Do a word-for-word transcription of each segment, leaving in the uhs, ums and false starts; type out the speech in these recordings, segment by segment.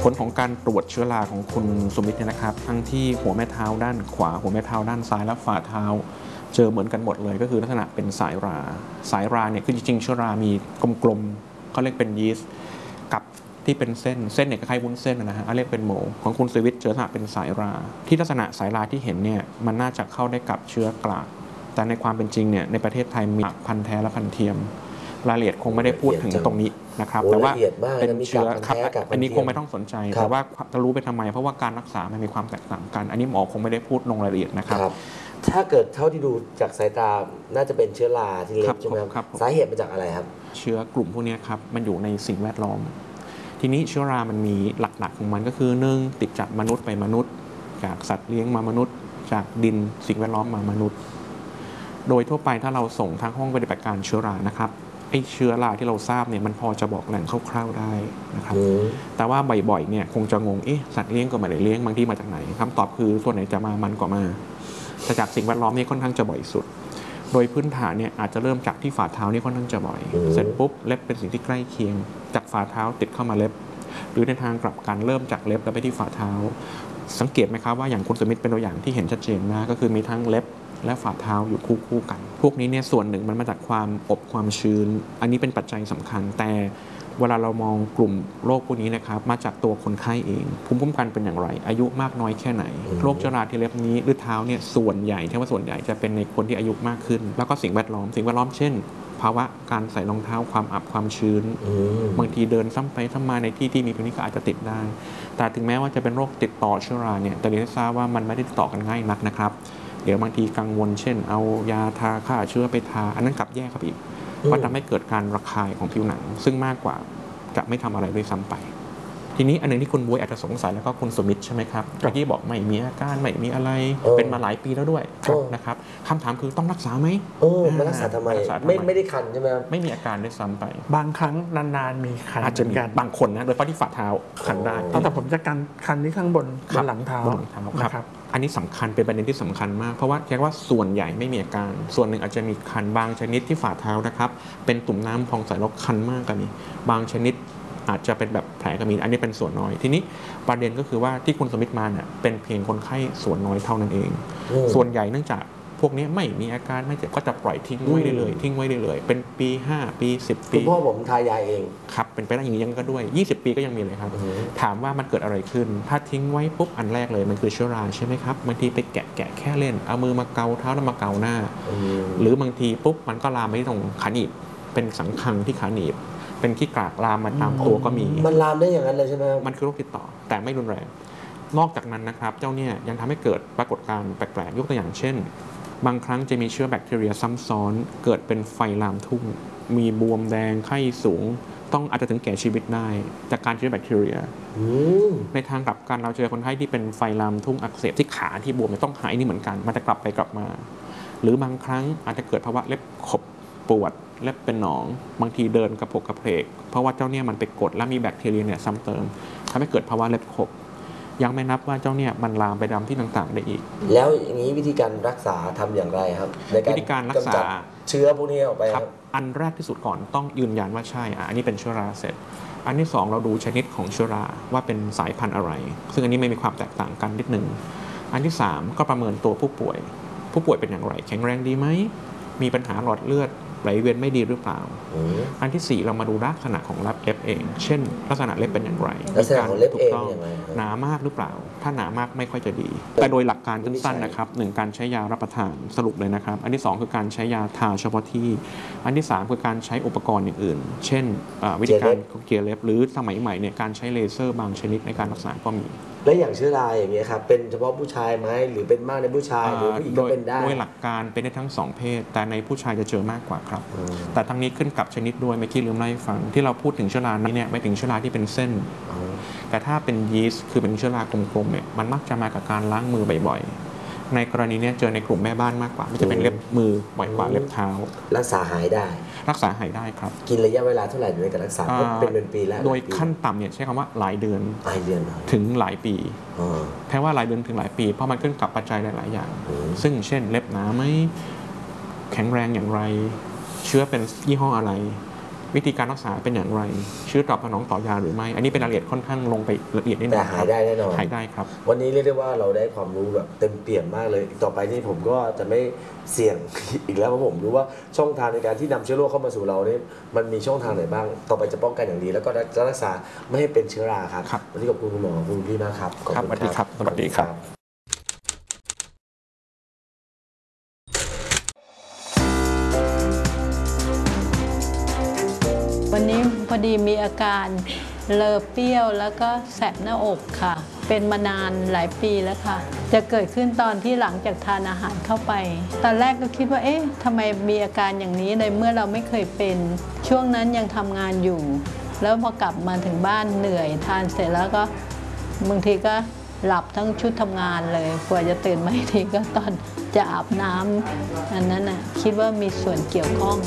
ผลของการตรวจเชื้อราของคุณสุมิตรเนี่ยนะครับทั้งที่หัวแม่เท้าด้านขวาหัวแม่เท้าด้านซ้ายและฝ่าเท้าเจอเหมือนกันหมดเลยก็คือลักษณะเป็นสายราสายราเนี่ยคือจริงๆเชื้อรามีกลมๆเขาเรียกเป็นยีสต์กับที่เป็นเส้นเส้นเนี่ยคล้ายๆวุ้นเส้นนะฮะเรียกเป็นโมของคุณสุมิตรเจอลักษณะเป็นสายราที่ลักษณะสายราที่เห็นเนี่ยมันน่าจะเข้าได้กับเชื้อกลากแต่ในความเป็นจริงเนี่ยในประเทศไทยมีพันธุ์แท้และพันธุ์เทียมรายละเอียดคงไม่ได้พูดถึงตรงนี้นะครับแต่ว่าเป็นเชื้อครับอันนี้คงไม่ต้องสนใจแต่ว่าจะรู้ไปทำไมเพราะว่าการรักษามันมีความแตกต่างกันอันนี้หมอคงไม่ได้พูดลงรายละเอียดนะครับถ้าเกิดเท่าที่ดูจากสายตาน่าจะเป็นเชื้อราที่เล็บใช่ไหมครับสาเหตุมาจากอะไรครับเชื้อกลุ่มพวกนี้ครับมันอยู่ในสิ่งแวดล้อมทีนี้เชื้อรามันมีหลักๆของมันก็คือหนึ่งติดจากมนุษย์ไปมนุษย์จากสัตว์เลี้ยงมามนุษย์จากดินสิ่งแวดล้อมมามนุษย์โดยทั่วไปถ้าเราส่งทางห้องปฏิบัติการเชื้อรานะครับไอ้เชื้อราที่เราทราบเนี่ยมันพอจะบอกแหล่งคร่าวๆได้นะครับแต่ว่าบ่อยๆเนี่ยคงจะงงเอ๊ะสัตว์เลี้ยงก็ไม่ได้เลี้ยงบางที่มาจากไหนคำตอบคือส่วนไหนจะมามันก็มาแต่จากสิ่งแวดล้อมนี่ค่อนข้างจะบ่อยสุดโดยพื้นฐานเนี่ยอาจจะเริ่มจากที่ฝ่าเท้านี่ค่อนข้างจะบ่อยเสร็จปุ๊บเล็บเป็นสิ่งที่ใกล้เคียงจากฝ่าเท้าติดเข้ามาเล็บหรือในทางกลับกันเริ่มจากเล็บแล้วไปที่ฝ่าเท้าสังเกตไหมครับว่าอย่างคุณสมิธเป็นตัวอย่างที่เห็นชัดเจนมากก็คือมีทั้งเล็บและฝ่าเท้าอยู่คู่ๆกันพวกนี้เนี่ยส่วนหนึ่งมันมาจากความอบความชื้นอันนี้เป็นปัจจัยสำคัญแต่เวลาเรามองกลุ่มโรคพวกนี้นะครับมาจากตัวคนไข้เองภูมิคุ้มกันเป็นอย่างไรอายุมากน้อยแค่ไหนโรคเชื้อราที่เล็บนี้หรือเท้าเนี่ยส่วนใหญ่ที่ว่าส่วนใหญ่จะเป็นในคนที่อายุมากขึ้นแล้วก็สิ่งแวดล้อมสิ่งแวดล้อมเช่นภาวะการใส่รองเท้าความอับความชื้นบางทีเดินซ้ำไปซ้ำมาในที่ที่มีพวกนี้ก็อาจจะติดได้แต่ถึงแม้ว่าจะเป็นโรคติดต่อเชื้อราเนี่ยแต่เรียนให้ทราบว่ามันไม่ได้ติดต่อกันง่ายนักนะครับเดี๋ยวบางทีกังวลเช่นเอายาทาฆ่าเชื้อไปทาอันนั้นกลับแย่ครับอีกว่าทำให้เกิดการระคายของผิวหนังซึ่งมากกว่าจะไม่ทำอะไรด้วยซ้ำไปทีนี้อันนึงที่คุณบ๊วยอาจจะสงสัยแล้วก็คุณสมิธใช่ไหมครับเมื่อกี้บอกไม่มีอาการไม่มีอะไรเป็นมาหลายปีแล้วด้วยนะครับคำถามคือต้องรักษาไหมเออมารักษาทำไมไม่ไม่ได้คันใช่ไหมไม่มีอาการด้วยซ้ำไปบางครั้งนานๆมีคันอาจจะมีบางคนนะโดยเฉพาะที่ฝ่าเท้าคันได้แต่ผมจะกันคันที่ข้างบนบนหลังเท้าครับอันนี้สำคัญเป็นประเด็นที่สำคัญมากเพราะว่าแค่ว่าส่วนใหญ่ไม่มีอาการส่วนหนึ่งอาจจะมีคันบางชนิดที่ฝ่าเท้านะครับเป็นตุ่มน้ำพองใสแล้วคันมากก็มีบางชนิดอาจจะเป็นแบบแผลก็มีอันนี้เป็นส่วนน้อยทีนี้ประเด็นก็คือว่าที่คุณสมิธมาเนี่ยเป็นเพียงคนไข้ส่วนน้อยเท่านั้นเองส่วนใหญ่เนื่องจากพวกนี้ไม่มีอาการไม่เจ็บก็จะปล่อยทิ้งไว้ได้เลยทิ้งไว้ได้เลยเป็นปีห้าปีสิบปีคุณพ่อผมทายาเองครับเป็นไปได้อย่างนี้ยังก็ด้วยยี่สิบปีก็ยังมีเลยครับถามว่ามันเกิดอะไรขึ้นถ้าทิ้งไว้ปุ๊บอันแรกเลยมันคือเชื้อราใช่ไหมครับบางทีไปแกะแกะแค่เล่นเอามือมาเกาเท้าแล้วมาเกาหน้าหรือบางทีปุ๊บมันก็ลามไปที่ตรงขาหนีบเป็นสังคังที่ขาหนีบเป็นขี้กากลามมาตามตัวก็มีมันลามได้อย่างนั้นเลยใช่ไหมมันคือโรคติดต่อแต่ไม่รุนแรงนอกจากนั้นนะครับเจ้าเนี่ยยังทำให้เกิดปรากฏการณ์แปลกๆยกตัวอย่างเช่นบางครั้งจะมีเชื้อแบคทีเรียซ้ำซ้อนเกิดเป็นไฟลามทุ่งมีบวมแดงไข้สูงต้องอาจจะถึงแก่ชีวิตได้จากการเชื้อแบคทีเรียในทางกลับกันเราเจอคนไข้ที่เป็นไฟลามทุ่งอักเสบที่ขาที่บวมต้องหายนี่เหมือนกันมันจะกลับไปกลับมาหรือบางครั้งอาจจะเกิดภาวะเล็บขบปวดเล็บเป็นหนองบางทีเดินกระโผกกระเพกเพราะว่าเจ้าเนี่ยมันไปกดและมีแบคทีเรียเนี่ยซ้ำเติมทำให้เกิดภาวะเล็บขบยังไม่นับว่าเจ้าเนี่ยมันลามไปดำที่ต่างๆได้อีกแล้วอย่างนี้วิธีการรักษาทำอย่างไรครับในการวิธีการรักษาเชื้อพวกนี้ออกไปครับอันแรกที่สุดก่อนต้องยืนยันว่าใช่อันนี้เป็นเชื้อราเสร็จอันที่สองเราดูชนิดของเชื้อราว่าเป็นสายพันธุ์อะไรซึ่งอันนี้ไม่มีความแตกต่างกันนิดนึงอันที่สามก็ประเมินตัวผู้ป่วยผู้ป่วยเป็นอย่างไรแข็งแรงดีไหมมีปัญหาหลอดเลือดไหลเวียนไม่ดีหรือเปล่าอันที่สี่เรามาดูลักษณะของเล็บเองเช่นลักษณะเล็บเป็นอย่างไรลักษณะของเล็บเองหนามากหรือเปล่าถ้าหนามากไม่ค่อยจะดีแต่โดยหลักการสั้นๆนะครับหนึ่งการใช้ยารับประทานสรุปเลยนะครับอันที่สองคือการใช้ยาทาเฉพาะที่อันที่สามคือการใช้อุปกรณ์อย่างอื่นเช่นวิธีการเกลี่ยเล็บหรือสมัยใหม่เนี่ยการใช้เลเซอร์บางชนิดในการรักษาก็มีและอย่างเชื้อราอย่างเงี้ยครับเป็นเฉพาะผู้ชายไหมหรือเป็นมากในผู้ชายหรือผู้หญิงก็เป็นได้โดยหลักการเป็นได้ทั้งสองเพศแต่ในผู้ชายจะเจอมากกว่าครับแต่ทั้งนี้ขึ้นกับชนิดด้วยไม่คิดลืมเล่าให้ฟังที่เราพูดถึงเชื้อรานี้เนี่ยไม่ถึงเชื้อราที่เป็นเส้นแต่ถ้าเป็นยีสต์คือเป็นเชื้อรากลมๆเนี่ยมันมักจะมากับการล้างมือบ่อยๆในกรณีนี้เจอในกลุ่มแม่บ้านมากกว่าไม่จะเป็นเล็บมือบ่อยกว่าเล็บเท้ารักษาหายได้รักษาหายได้ครับกินระยะเวลาเท่าไหร่ในการรักษาเป็นเป็นปีแล้วโดยขั้นต่ำเนี่ยใช้คำว่าหลายเดือนหลายเดือนถึงหลายปีแค่ว่าหลายเดือนถึงหลายปีเพราะมันขึ้นกับปัจจัยหลายๆอย่างซึ่งเช่นเล็บหนาไหมแข็งแรงอย่างไรเชื้อเป็นยี่ห้ออะไรวิธีการรักษาเป็นอย่างไรเชื้อตอบสนองต่อยาหรือไม่อันนี้เป็นรายละเอียดค่อนข้างลงไปละเอียดนิดนึงแต่หายได้แน่นอนหายได้ครับวันนี้เรียกได้ว่าเราได้ความรู้แบบเต็มเปี่ยมมากเลยต่อไปนี่ผมก็จะไม่เสี่ยง อีกแล้วเพราะผมรู้ว่าช่องทางในการที่นำเชื้อโรคเข้ามาสู่เรานี่มันมีช่องทางไหนบ้างต่อไปจะป้องกันอย่างดีแล้วก็จะรักษาไม่ให้เป็นเชื้อราครับวันนี้ขอบคุณคุณหมอขอบคุณพี่มากครับขอบคุณครับสวัสดีครับวันนี้พอดีมีอาการเลอะเปรี้ยวแล้วก็แสบหน้าอกค่ะ เป็นมานานหลายปีแล้วค่ะจะเกิดขึ้นตอนที่หลังจากทานอาหารเข้าไปตอนแรกก็คิดว่าเอ๊ะทำไมมีอาการอย่างนี้เลยเมื่อเราไม่เคยเป็นช่วงนั้นยังทำงานอยู่แล้วพอกลับมาถึงบ้านเหนื่อยทานเสร็จแล้วก็บางทีก็หลับทั้งชุดทำงานเลยกว่าจะตื่นมาอีกทีก็ตอนจะอาบน้ำอันนั้นน่ะคิดว่ามีส่วนเกี่ยวข้อง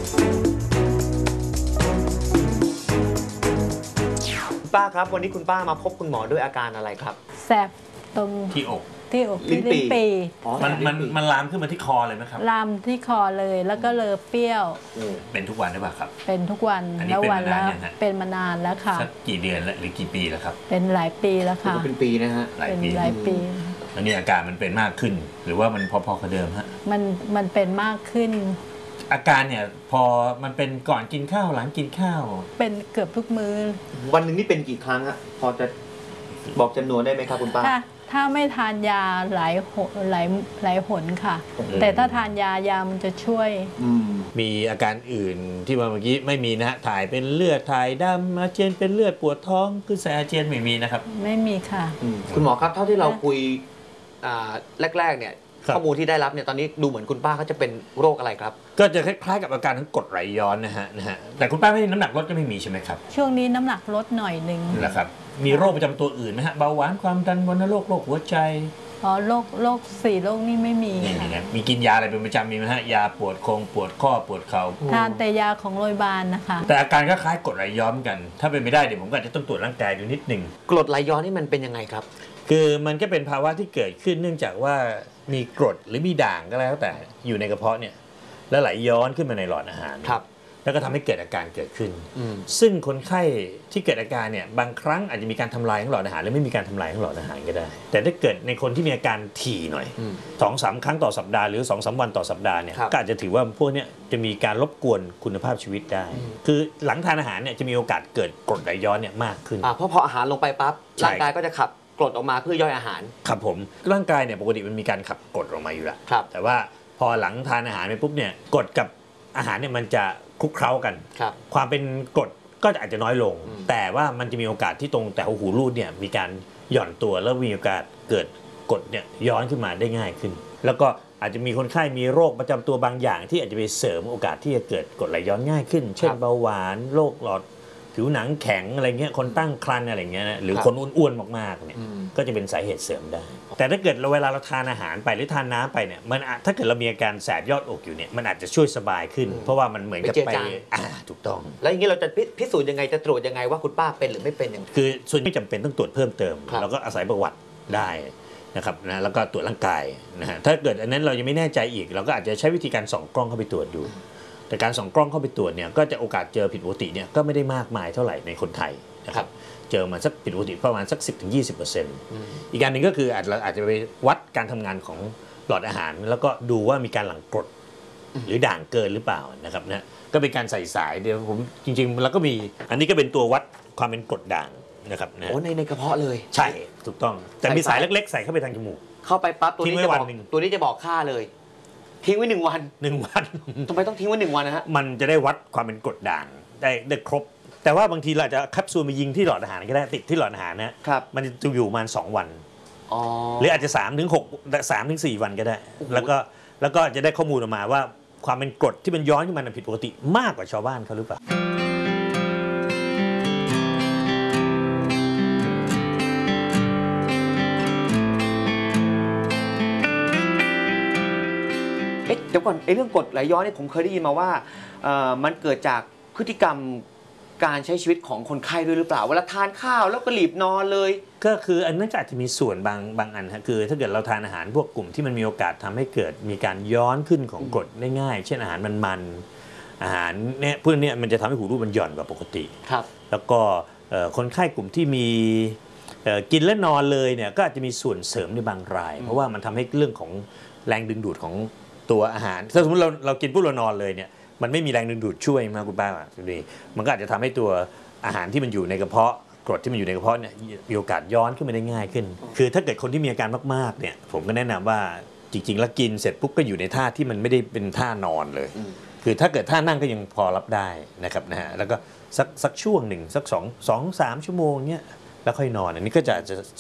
ป้าครับวันนี้คุณป้ามาพบคุณหมอด้วยอาการอะไรครับแสบตรงที่อกที่อกที่ลิ้นปีมันมันมันลามขึ้นมาที่คอเลยไหมครับลามที่คอเลยแล้วก็เลอะเปรี้ยวเป็นทุกวันหรือเปล่าครับเป็นทุกวันแล้ววันแล้วเป็นมานานแล้วค่ะสักกี่เดือนหรือกี่ปีแล้วครับเป็นหลายปีแล้วค่ะเป็นปีนะฮะหลายปีหลายปีแล้วนี่อาการมันเป็นมากขึ้นหรือว่ามันพอๆกับเดิมฮะมันมันเป็นมากขึ้นอาการเนี่ยพอมันเป็นก่อนกินข้าวหลังกินข้าวเป็นเกือบทุกมื้อวันหนึ่งนี่เป็นกี่ครั้งฮะพอจะบอกจำนวนได้ไหมครับคุณป้าถ้าถ้าไม่ทานยาหลายหลายหลายหนค่ะแต่ถ้าทานยายามันจะช่วยมีอาการอื่นที่เมื่อกี้ไม่มีนะฮะถ่ายเป็นเลือดถ่ายดำอาเจียนเป็นเลือดปวดท้องคือแสอาเจียนไม่มีนะครับไม่มีค่ะคุณหมอครับเท่าที่เราคุยแรกๆเนี่ยข้อมูลที่ได้รับเนี่ยตอนนี้ดูเหมือนคุณป้าเขาจะเป็นโรคอะไรครับก็จะคล้ายๆกับอาการทั้งกรดไหลย้อนนะฮะนะฮะแต่คุณป้าไม่น้ำหนักลดก็ไม่มีใช่ไหมครับช่วงนี้น้ำหนักลดหน่อยนึงนะครับมีโรคประจำตัวอื่นไหมฮะเบาหวานความดันวัณโรคโรคหัวใจอ๋อโรคโรคสี่โรคนี้ไม่มีค่ะมีกินยาอะไรเป็นประจำมีไหมฮะยาปวดโครงปวดข้อปวดเข่าทานแต่ยาของโรงพยาบาลนะคะแต่อาการก็คล้ายกรดไหลย้อนกันถ้าเป็นไม่ได้เดี๋ยวผมก็จะต้องตรวจร่างกายดูนิดหนึ่งกรดไหลย้อนนี่มันเป็นยังไงครับคือมันก็เป็นภาวะที่เกิดขึ้นเนื่องจากว่ามีกรดหรือมีด่างก็แล้วแต่อยู่ในกระเพาะเนี่ยแล้วไหลย้อนขึ้นมาในหลอดอาหารครับแล้วก็ทำให้เกิดอาการเกิดขึ้นซึ่งคนไข้ที่เกิดอาการเนี่ยบางครั้งอาจจะมีการทำลายของหลอดอาหารหรือไม่มีการทำลายของหลอดอาหารก็ได้แต่ถ้าเกิดในคนที่มีอาการถี่หน่อยสองสามครั้งต่อสัปดาห์หรือสองสามวันต่อสัปดาห์เนี่ยก็อาจจะถือว่าพวกนี้จะมีการรบกวนคุณภาพชีวิตได้คือหลังทานอาหารเนี่ยจะมีโอกาสเกิดกรดไหลย้อนเนี่ยมากขึ้นเพราะพออาหารลงไปปั๊บร่างกายก็จะขับกรดออกมาเพื่อย่อยอาหารครับผมร่างกายเนี่ยปกติมันมีการขับกรดออกมาอยู่แล้วแต่ว่าพอหลังทานอาหารไปปุ๊บเนี่ยกรดกับอาหารเนี่ยมันจะคลุกเคล้ากันความเป็นกรดก็อาจจะน้อยลงแต่ว่ามันจะมีโอกาสที่ตรงแต่หูรูดเนี่ยมีการหย่อนตัวแล้วมีโอกาสเกิดกรดเนี่ยย้อนขึ้นมาได้ง่ายขึ้นแล้วก็อาจจะมีคนไข้มีโรคประจำตัวบางอย่างที่อาจจะไปเสริมโอกาสที่จะเกิดกรดไหลย้อนง่ายขึ้นเช่นเบาหวานโรคหลอดผิวหนังแข็งอะไรเงี้ยคนตั้งครรภ์อะไรเงี้ยนะหรือคนอ้วนๆมากๆเนี่ยก็จะเป็นสาเหตุเสริมได้แต่ถ้าเกิดเราเวลาเราทานอาหารไปหรือทานน้ำไปเนี่ยมันถ้าเกิดเรามีอาการแสบยอดอกอยู่เนี่ยมันอาจจะช่วยสบายขึ้นเพราะว่ามันเหมือนกับไปอ่าถูกต้องแล้วอย่างนี้เราจะพิสูจน์ยังไงจะตรวจยังไงว่าคุณป้าเป็นหรือไม่เป็นอย่างคือส่วนไม่จำเป็นต้องตรวจเพิ่มเติมเราก็อาศัยประวัติได้นะครับนะแล้วก็ตรวจร่างกายนะฮะถ้าเกิดอันนั้นเรายังไม่แน่ใจอีกเราก็อาจจะใช้วิธีการส่องกล้องเข้าไปตรวจดูแต่การส่องกล้องเข้าไปตรวจเนี่ยก็จะโอกาสเจอผิดปกติเนี่ยก็ไม่ได้มากมายเท่าไหร่ในคนไทยนะครับเจอมาสักผิดปกติประมาณสัก สิบถึงยี่สิบเปอร์เซ็นต์ อีกการหนึ่งก็คืออาจเราอาจจะไปวัดการทำงานของหลอดอาหารแล้วก็ดูว่ามีการหลั่งกรดหรือด่างเกินหรือเปล่านะครับนะก็เป็นการใส่สายเดี๋ยวผมจริงๆแล้วก็มีอันนี้ก็เป็นตัววัดความเป็นกรดด่างนะครับนะโอ้ในในกระเพาะเลยใช่ถูกต้องแต่มีสายเล็กๆใส่เข้าไปทางจมูกเข้าไปปั๊บตัวนี้จะบอกตัวนี้จะบอกค่าเลยทิ้งไว้หนึ่งวันหนึ่งวันทำไมต้องทิ้งไว้หนึ่งวันนะฮะมันจะได้วัดความเป็นกรดด่างได้ได้ครบแต่ว่าบางทีเราจะแคปซูลมายิงที่หลอดอาหารก็ได้ติดที่หลอดอาหารนะครับมันจะอยู่ประมาณสองวันหรืออาจจะสามถึงหก สามถึงสี่วันก็ได้แล้วก็แล้วก็จะได้ข้อมูลออกมาว่าความเป็นกรดที่มันย้อนขึ้นมาผิดปกติมากกว่าชาวบ้านเขาหรือเปล่าเดี๋ยวก่อนไอ้เรื่องกรดไหลย้อนนี่ผมเคยได้ยินมาว่ามันเกิดจากพฤติกรรมการใช้ชีวิตของคนไข้ด้วยหรือเปล่าเวลาทานข้าวแล้วก็หลับนอนเลยก็คืออันนั้นอาจจะมีส่วนบางบางอันฮะคือถ้าเกิดเราทานอาหารพวกกลุ่มที่มันมีโอกาสทำให้เกิดมีการย้อนขึ้นของกรดได้ง่ายเช่นอาหารมันๆอาหารเนี่ยพวกนี้มันจะทำให้หูรูดมันหย่อนกว่าปกติครับแล้วก็คนไข้กลุ่มที่มีกินและนอนเลยเนี่ยก็อาจจะมีส่วนเสริมในบางรายเพราะว่ามันทำให้เรื่องของแรงดึงดูดของตัวอาหารถ้าสมมติเราเรากินปุ๊บเรานอนเลยเนี่ยมันไม่มีแรงดึงดูดช่วยมาคุณป้าคุณดีมันก็อาจจะทำให้ตัวอาหารที่มันอยู่ในกระเพาะกรดที่มันอยู่ในกระเพาะเนี่ยมีโอกาสย้อนขึ้นมาได้ง่ายขึ้นคือถ้าเกิดคนที่มีอาการมากๆเนี่ยผมก็แนะนำว่าจริงๆแล้วกินเสร็จปุ๊บก็อยู่ในท่าที่มันไม่ได้เป็นท่านอนเลยคือถ้าเกิดท่านั่งก็ยังพอรับได้นะครับนะฮะแล้วก็สักสักช่วงหนึ่งสักสองสองสามชั่วโมงเนี้ยแล้วค่อยนอนอันนี้ก็จะจะ